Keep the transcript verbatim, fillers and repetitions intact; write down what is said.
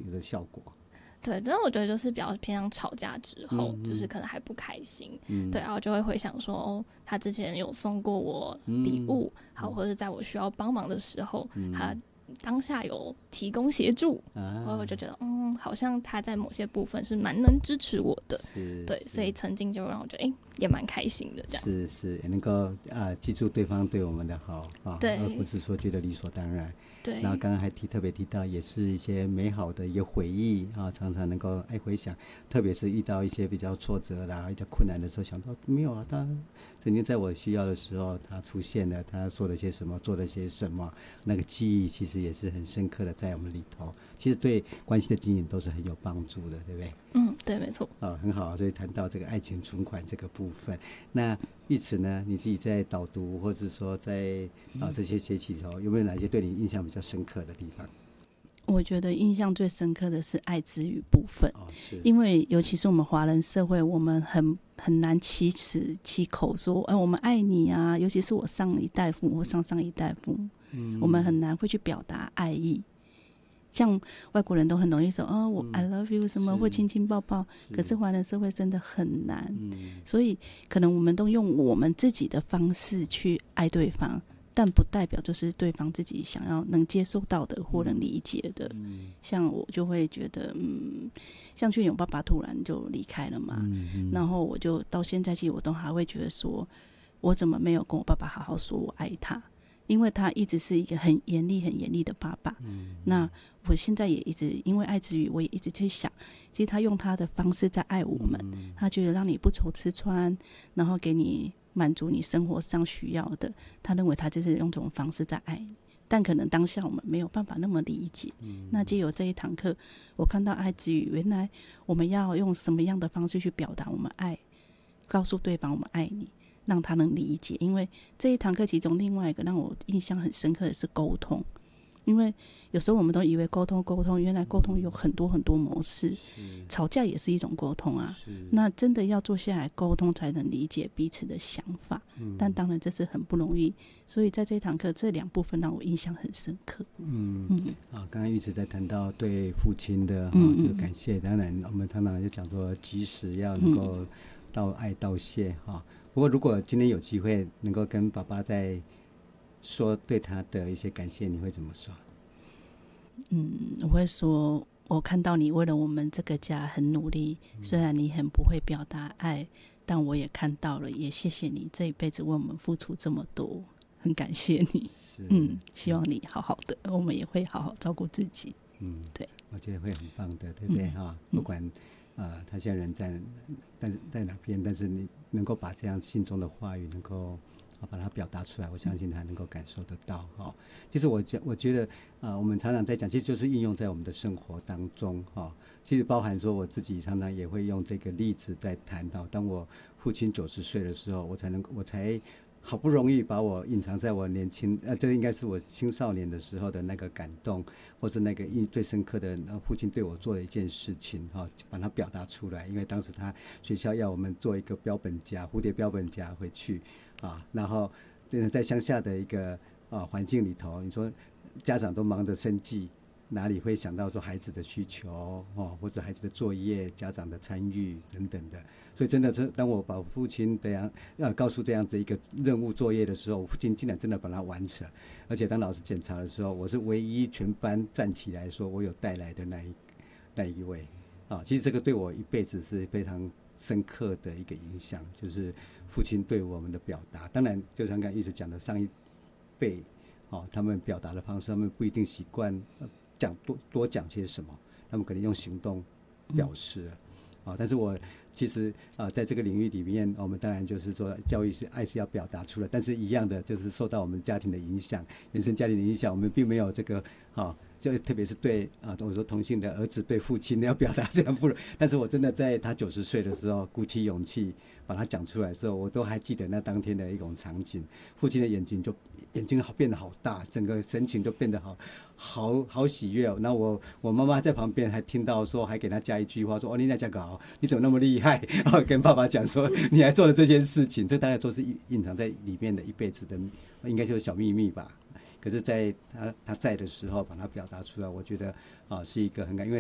有的效果。 对，但我觉得就是比较偏向吵架之后， 嗯嗯就是可能还不开心， 嗯对，然后就会回想说，哦，他之前有送过我礼物， 嗯好，或者在我需要帮忙的时候， 嗯他当下有提供协助， 啊然后我就觉得，嗯，好像他在某些部分是蛮能支持我的，对， 是所以曾经就让我觉得，哎、也蛮开心的这样。 是是，也能够啊记住对方对我们的好啊， 对而不是说觉得理所当然。 对， 然后刚刚还提特别提到，也是一些美好的一个回忆啊，常常能够哎回想，特别是遇到一些比较挫折啦、比较困难的时候，想到没有啊，他曾经在我需要的时候，他出现了，他说了些什么，做了些什么，那个记忆其实也是很深刻的在我们里头。其实对关系的经营都是很有帮助的，对不对？ 嗯，对，没错。 啊、很好，所以谈到这个爱情存款这个部分，那玉慈呢，你自己在导读或者说在啊、这些学期头，有没有哪些对你印象比较深刻的地方？ 我觉得印象最深刻的是爱之语部分， 哦，是， 因为尤其是我们华人社会，我们很很难启齿启口说，哎、我们爱你啊，尤其是我上一代父母或上上一代父母， 嗯我们很难会去表达爱意。像外国人都很容易说，哦，我 I love you 什么， 是会亲亲抱抱，可是华人社会真的很难， 嗯所以可能我们都用我们自己的方式去爱对方，但不代表就是对方自己想要能接受到的或能理解的。 嗯像我就会觉得，嗯，像去年我爸爸突然就离开了嘛， 嗯嗯然后我就到现在其实我都还会觉得说，我怎么没有跟我爸爸好好说我爱他？因为他一直是一个很严厉、很严厉的爸爸。 嗯那我现在也一直因为爱之语，我也一直去想，其实他用他的方式在爱我们， 嗯他觉得让你不愁吃穿，然后给你满足你生活上需要的，他认为他就是用这种方式在爱你。但可能当下我们没有办法那么理解。 嗯那藉由这一堂课，我看到爱之语，原来我们要用什么样的方式去表达我们爱，告诉对方我们爱你，让他能理解。因为这一堂课其中另外一个让我印象很深刻的是沟通，因为有时候我们都以为沟通沟通，原来沟通有很多很多模式，吵架也是一种沟通啊。那真的要坐下来沟通，才能理解彼此的想法。 嗯但当然这是很不容易，所以在这堂课这两部分让我印象很深刻。 嗯嗯啊，刚刚一直在谈到对父亲的哈、 嗯嗯这个感谢，当然我们常常就讲说，及时要能够道爱道谢哈、不过如果今天有机会能够跟爸爸再说对他的一些感谢，你会怎么说？ 嗯，我会说，我看到你为了我们这个家很努力，虽然你很不会表达爱，但我也看到了，也谢谢你这一辈子为我们付出这么多，很感谢你。 是， 嗯，希望你好好的，我们也会好好照顾自己。 嗯， 对， 我觉得会很棒的，对不对哈、 嗯不管呃他现在人在但是在哪边，但是你能够把这样心中的话语能够啊把它表达出来，我相信他能够感受得到哈、哦。其实我觉我觉得啊、呃，我们常常在讲，其实就是应用在我们的生活当中哈、哦。其实包含说我自己常常也会用这个例子在谈到，当我父亲九十岁的时候，我才能我才。好不容易把我隐藏在我年轻，呃，这应该是我青少年的时候的那个感动，或是那个印最深刻的，呃，父亲对我做的一件事情，哈、哦，把它表达出来。因为当时他学校要我们做一个标本夹，蝴蝶标本夹回去，啊，然后真的在乡下的一个啊环境里头，你说家长都忙着生计。哪里会想到说孩子的需求哦，或者孩子的作业、家长的参与等等的，所以真的是当我把父亲这样呃告诉这样子一个任务作业的时候，我父亲竟然真的把它完成，而且当老师检查的时候，我是唯一全班站起来说我有带来的那一那一位啊，其实这个对我一辈子是非常深刻的一个影响，就是父亲对我们的表达。当然，就像刚才一直讲的上一辈哦，他们表达的方式，他们不一定习惯。呃讲多多讲些什么，他们可能用行动表示了、嗯啊、但是我其实啊，在这个领域里面，我们当然就是说，教育是爱是要表达出来，但是一样的就是受到我们家庭的影响，原生家庭的影响，我们并没有这个啊，就特别是对啊，我说同性的儿子对父亲要表达这样不容易，但是我真的在他九十岁的时候，鼓起勇气把他讲出来的时候，我都还记得那当天的一种场景，父亲的眼睛就眼睛好变得好大，整个神情就变得好好好喜悦哦。那我我妈妈在旁边还听到说，还给他加一句话说：“哦，你那讲好，你怎么那么厉害？”然后跟爸爸讲说：“你还做了这件事情。”这大概都是隐藏在里面的一辈子的，应该就是小秘密吧。可是在他他在的时候，把它表达出来，我觉得啊是一个很感，因为